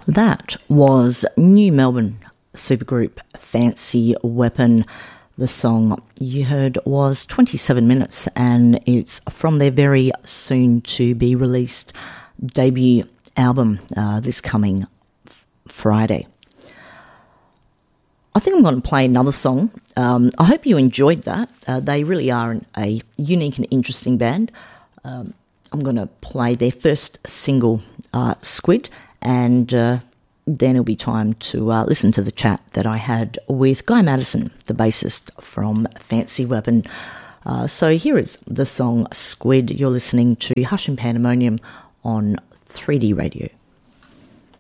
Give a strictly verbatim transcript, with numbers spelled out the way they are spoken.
That was New Melbourne supergroup Fancy Weapon. The song you heard was twenty-seven minutes, and it's from their very soon-to-be-released debut album uh, this coming Friday. I think I'm going to play another song. Um, I hope you enjoyed that. Uh, they really are an, a unique and interesting band. Um, I'm going to play their first single, uh, Squid, and uh, then it'll be time to uh, listen to the chat that I had with Guy Madison, the bassist from Fancy Weapon. Uh, so here is the song Squid. You're listening to Hush and Pandemonium on three D Radio.